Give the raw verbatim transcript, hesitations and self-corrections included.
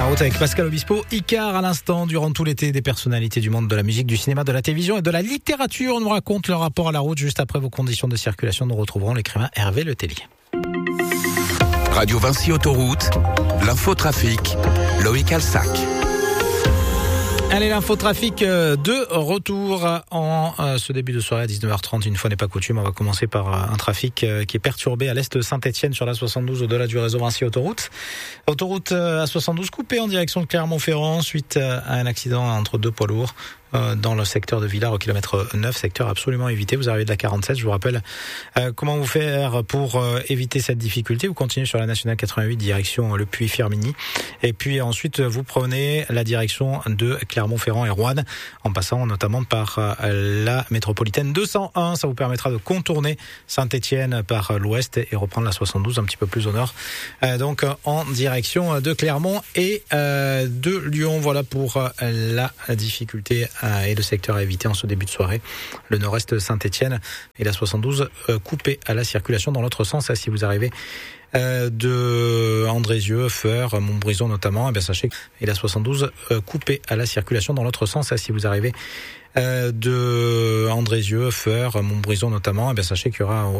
route avec Pascal Obispo, Icar à l'instant, durant tout l'été, des personnalités du monde de la musique, du cinéma, de la télévision et de la littérature nous racontent leur rapport à la route. Juste après vos conditions de circulation, nous retrouverons l'écrivain Hervé Letellier. Radio Vinci Autoroute, l'infotrafic, Loïc Alsac. Allez, l'infotrafic de retour en euh, ce début de soirée à dix-neuf heures trente. Une fois n'est pas coutume, on va commencer par euh, un trafic euh, qui est perturbé à l'est de Saint-Etienne sur la soixante-douze au-delà du réseau Vinci Autoroute. Autoroute euh, A soixante-douze coupée en direction de Clermont-Ferrand suite euh, à un accident entre deux poids lourds euh, dans le secteur de Villars au kilomètre neuf, secteur absolument évité. Vous arrivez de la quarante-sept, je vous rappelle euh, comment vous faire pour euh, éviter cette difficulté. Vous continuez sur la nationale quatre-vingt-huit direction Le Puy-Firminy et puis ensuite vous prenez la direction de Clermont-Ferrand et Roanne en passant notamment par euh, la métropolitaine deux cent un. Ça vous permettra de contourner Saint-Etienne par l'ouest et reprendre la soixante-douze un petit peu plus au nord. Euh, donc en direction de Clermont et euh, de Lyon. Voilà pour euh, la difficulté euh, et le secteur à éviter en ce début de soirée. Le nord-est Saint-Etienne et la soixante-douze euh, coupée à la circulation dans l'autre sens. Si vous arrivez Euh, de Andrézieux, Feur, Montbrison notamment, eh bien sachez que et la soixante-douze euh, coupée à la circulation dans l'autre sens. Si vous arrivez euh, de Andrézieux, Feur, Montbrison notamment, eh bien sachez qu'il y aura